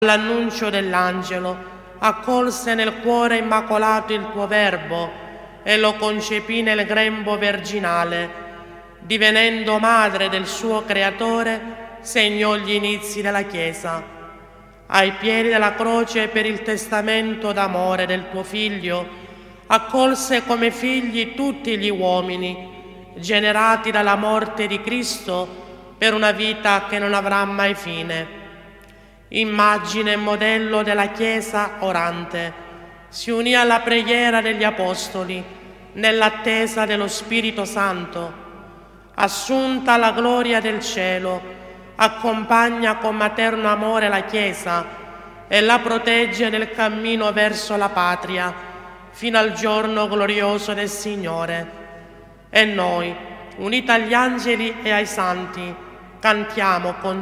All'annuncio dell'angelo, accolse nel cuore immacolato il tuo Verbo e lo concepì nel grembo virginale. Divenendo madre del suo creatore, segnò gli inizi della Chiesa. Ai piedi della croce, per il testamento d'amore del tuo Figlio, accolse come figli tutti gli uomini, generati dalla morte di Cristo per una vita che non avrà mai fine. Immagine e modello della Chiesa orante, si unì alla preghiera degli Apostoli nell'attesa dello Spirito Santo. Assunta alla gloria del cielo, accompagna con materno amore la Chiesa e la protegge nel cammino verso la patria, fino al giorno glorioso del Signore. E noi, uniti agli angeli e ai santi, cantiamo con